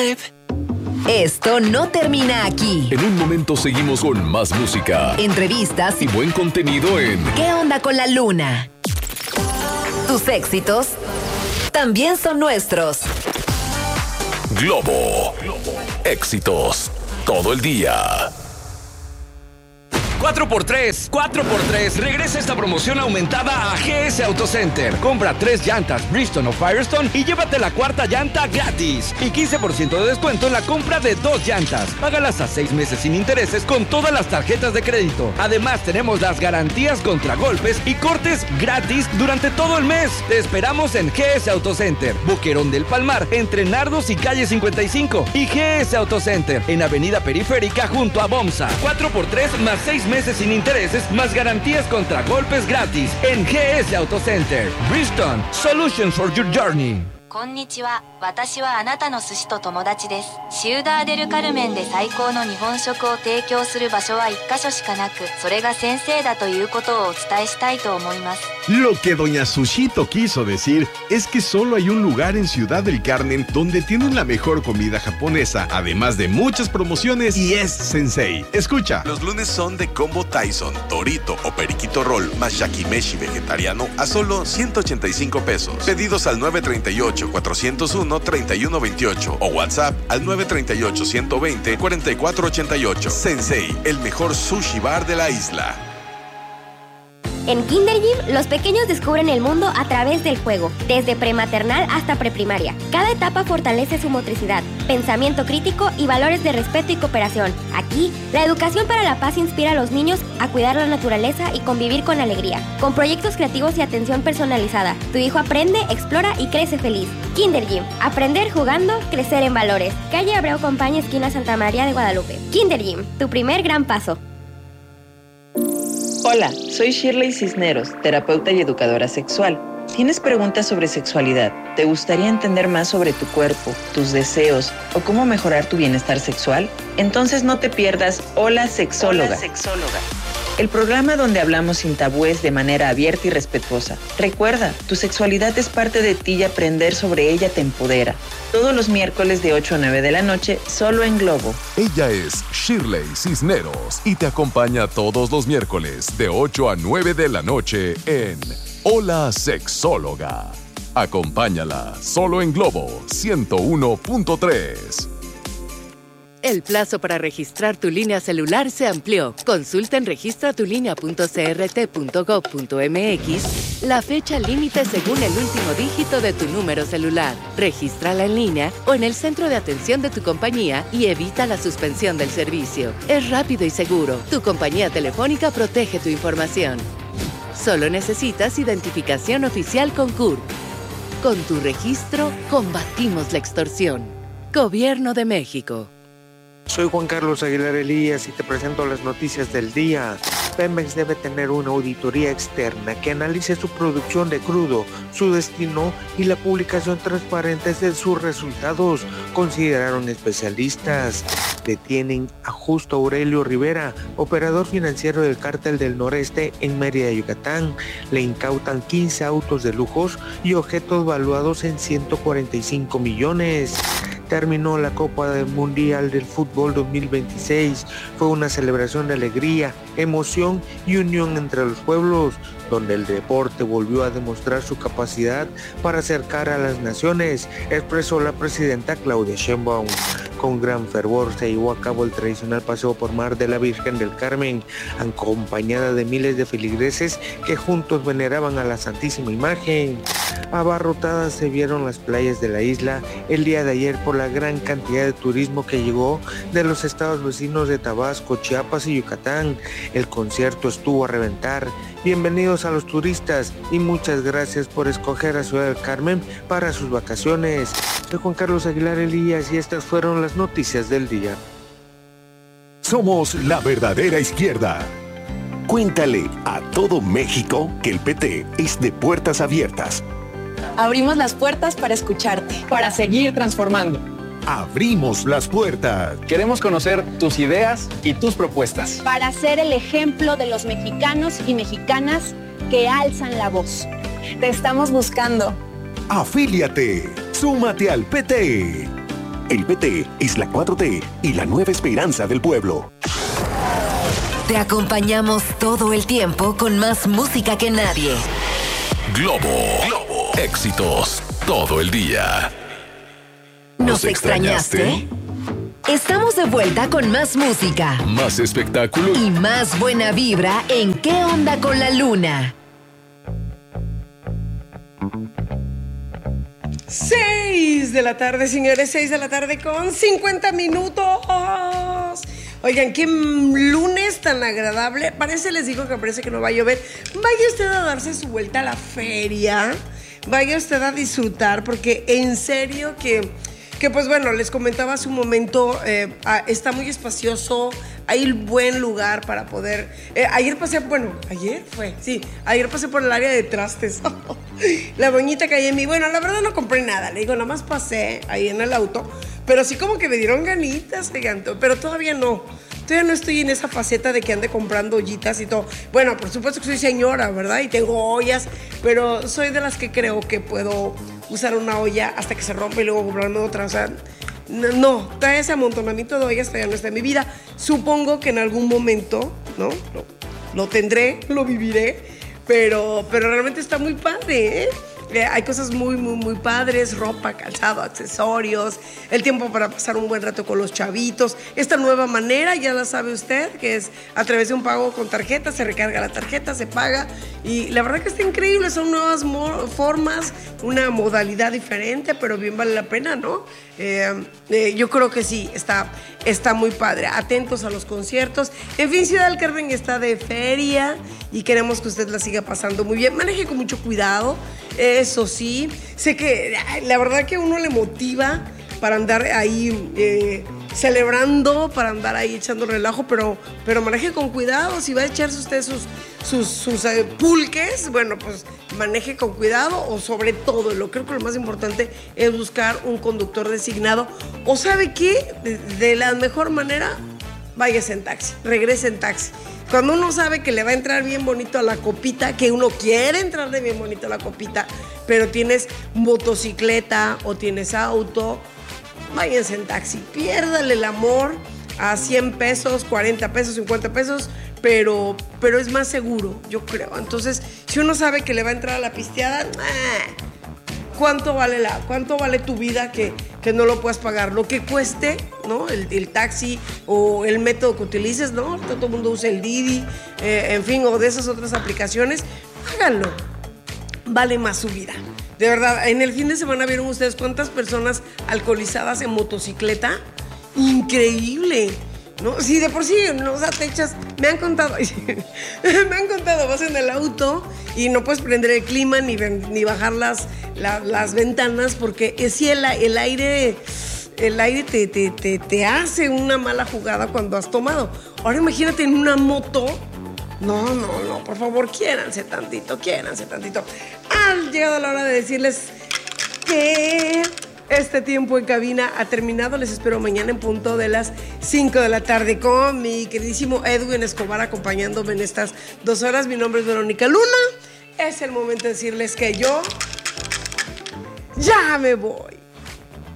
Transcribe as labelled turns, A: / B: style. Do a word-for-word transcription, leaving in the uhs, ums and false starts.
A: vibe.
B: Esto no termina aquí.
C: En un momento seguimos con más música,
B: entrevistas
C: y buen contenido en
B: ¿Qué onda con la luna? Tus éxitos también son nuestros.
C: Globo. Éxitos todo el día.
D: cuatro por tres, cuatro por tres. Regresa esta promoción aumentada a G S Auto Center. Compra tres llantas Bridgestone o Firestone y llévate la cuarta llanta gratis. Y quince por ciento de descuento en la compra de dos llantas. Págalas a seis meses sin intereses con todas las tarjetas de crédito. Además, tenemos las garantías contra golpes y cortes gratis durante todo el mes. Te esperamos en G S Auto Center, Boquerón del Palmar, entre Nardos y Calle cincuenta y cinco. Y G S Auto Center, en Avenida Periférica junto a Bomsa. cuatro por tres más seis meses sin intereses, más garantías contra golpes gratis en G S Auto Center. Bridgestone, Solutions for your journey.
E: こんにちは。私はあなたの寿司と友達です。シウダーデルカルメンで最高の日本食を提供する場所は一カ所しかなく、それが先生だということをお伝えしたいと思います。
F: Lo que doña Sushito quiso decir es que solo hay un lugar en Ciudad del Carmen donde tienen la mejor comida japonesa, además de muchas promociones, y es Sensei. Escucha.
G: Los lunes son de combo Tyson, Dorito o Periquito Roll más Yakimeshi vegetariano a solo ciento ochenta y cinco pesos. Pedidos al nueve tres ocho, cuatro cero uno, tres uno dos ocho o WhatsApp al nueve tres ocho, uno dos cero, cuatro cuatro ocho ocho. Sensei, el mejor sushi bar de la isla.
H: En Kinder Gym, los pequeños descubren el mundo a través del juego, desde prematernal hasta preprimaria. Cada etapa fortalece su motricidad, pensamiento crítico y valores de respeto y cooperación. Aquí, la educación para la paz inspira a los niños a cuidar la naturaleza y convivir con alegría. Con proyectos creativos y atención personalizada, tu hijo aprende, explora y crece feliz. Kinder Gym, aprender jugando, crecer en valores. Calle Abreu Compañía, esquina Santa María de Guadalupe. Kinder Gym, tu primer gran paso.
I: Hola, soy Shirley Cisneros, terapeuta y educadora sexual. ¿Tienes preguntas sobre sexualidad? ¿Te gustaría entender más sobre tu cuerpo, tus deseos o cómo mejorar tu bienestar sexual? Entonces no te pierdas Hola Sexóloga. Hola Sexóloga. El programa donde hablamos sin tabúes de manera abierta y respetuosa. Recuerda, tu sexualidad es parte de ti y aprender sobre ella te empodera. Todos los miércoles de ocho a nueve de la noche, solo en Globo.
C: Ella es Shirley Cisneros y te acompaña todos los miércoles de ocho a nueve de la noche en Hola Sexóloga. Acompáñala solo en Globo ciento uno punto tres.
J: El plazo para registrar tu línea celular se amplió. Consulta en registra tu línea punto c r t punto gov punto m x la fecha límite según el último dígito de tu número celular. Regístrala en línea o en el centro de atención de tu compañía y evita la suspensión del servicio. Es rápido y seguro. Tu compañía telefónica protege tu información. Solo necesitas identificación oficial con C U R. Con tu registro, combatimos la extorsión. Gobierno de México.
K: Soy Juan Carlos Aguilar Elías y te presento las noticias del día. Pemex debe tener una auditoría externa que analice su producción de crudo, su destino y la publicación transparente de sus resultados, consideraron especialistas. Detienen a Justo Aurelio Rivera, operador financiero del Cártel del Noreste en Mérida, Yucatán. Le incautan quince autos de lujos y objetos valuados en ciento cuarenta y cinco millones. Terminó la Copa del Mundial del Fútbol dos mil veintiséis. Fue una celebración de alegría, emoción y unión entre los pueblos, donde el deporte volvió a demostrar su capacidad para acercar a las naciones, expresó la presidenta Claudia Sheinbaum. Con gran fervor se llevó a cabo el tradicional paseo por mar de la Virgen del Carmen, acompañada de miles de feligreses que juntos veneraban a la Santísima Imagen. Abarrotadas se vieron las playas de la isla el día de ayer por la gran cantidad de turismo que llegó de los estados vecinos de Tabasco, Chiapas y Yucatán. El concierto estuvo a reventar. Bienvenidos a los turistas y muchas gracias por escoger a Ciudad del Carmen para sus vacaciones. Soy Juan Carlos Aguilar Elías y estas fueron las noticias del día.
F: Somos la verdadera izquierda. Cuéntale a todo México que el P T es de puertas abiertas.
L: Abrimos las puertas para escucharte, para seguir transformando.
F: Abrimos las puertas.
M: Queremos conocer tus ideas y tus propuestas.
L: Para ser el ejemplo de los mexicanos y mexicanas que alzan la voz. Te estamos buscando.
F: Afíliate. Súmate al P T.
A: El P T es la cuatro T y la nueva esperanza del pueblo.
B: Te acompañamos todo el tiempo con más música que nadie.
C: Globo. Globo. Éxitos todo el día.
B: ¿Nos extrañaste? Estamos de vuelta con más música,
C: más espectáculo
B: y más buena vibra en ¿Qué onda con la luna?
N: Seis de la tarde, señores, seis de la tarde con cincuenta minutos. Oigan, qué lunes tan agradable. Parece, les digo que parece que no va a llover. Vaya usted a darse su vuelta a la feria. Vaya usted a disfrutar, porque en serio que, que pues bueno, les comentaba hace un momento, eh, está muy espacioso. Hay buen lugar para poder... Eh, ayer pasé, bueno, ayer fue, sí, ayer pasé por el área de trastes. La doñita que hay en mí, bueno, la verdad no compré nada, le digo, nada más pasé ahí en el auto, pero sí como que me dieron ganitas, gigante, pero todavía no. Todavía no estoy en esa faceta de que ande comprando ollitas y todo. Bueno, por supuesto que soy señora, ¿verdad? Y tengo ollas, pero soy de las que creo que puedo usar una olla hasta que se rompe y luego comprarme otra, o sea... No, todavía ese amontonamiento de ollas todavía no está en mi vida. Supongo que en algún momento, ¿no? Lo, lo tendré, lo viviré, pero, pero realmente está muy padre, ¿eh? Eh, hay cosas muy, muy, muy padres, ropa, calzado, accesorios, el tiempo para pasar un buen rato con los chavitos. Esta nueva manera, ya la sabe usted, que es a través de un pago con tarjeta, se recarga la tarjeta, se paga y la verdad que está increíble, son nuevas formas, una modalidad diferente, pero bien vale la pena, ¿no? Eh, eh, yo creo que sí, está, está muy padre. Atentos a los conciertos. En fin, Ciudad del Carmen está de feria y queremos que usted la siga pasando muy bien. Maneje con mucho cuidado, eso sí. Sé que la verdad que uno le motiva para andar ahí eh, celebrando, para andar ahí echando relajo, pero, pero maneje con cuidado. Si va a echarse usted sus, sus, sus eh, pulques, bueno, pues maneje con cuidado, o sobre todo, lo creo que lo más importante es buscar un conductor designado, o ¿sabe qué? De, de la mejor manera, váyase en taxi, regrese en taxi. Cuando uno sabe que le va a entrar bien bonito a la copita, que uno quiere entrarle bien bonito a la copita, pero tienes motocicleta o tienes auto, váyanse en taxi, piérdale el amor a cien pesos, cuarenta pesos, cincuenta pesos, pero, pero es más seguro, yo creo. Entonces, si uno sabe que le va a entrar a la pisteada, ¿cuánto vale, la, cuánto vale tu vida que, que no lo puedas pagar? Lo que cueste, ¿no? El, el taxi o el método que utilices, ¿no? Todo el mundo usa el Didi, eh, en fin, o de esas otras aplicaciones, háganlo. Vale más su vida. De verdad, en el fin de semana vieron ustedes cuántas personas alcoholizadas en motocicleta. Increíble, ¿no? Sí, de por sí, ¿no? O sea, te echas, me han contado, me han contado, vas en el auto y no puedes prender el clima ni, ni bajar las, la, las ventanas porque si el, el aire, el aire te, te, te, te hace una mala jugada cuando has tomado. Ahora imagínate en una moto. No, no, no, por favor, quiéranse tantito, quiéranse tantito. Ha llegado la hora de decirles que este tiempo en cabina ha terminado. Les espero mañana en punto de las cinco de la tarde con mi queridísimo Edwin Escobar acompañándome en estas dos horas. Mi nombre es Verónica Luna. Es el momento de decirles que yo ya me voy.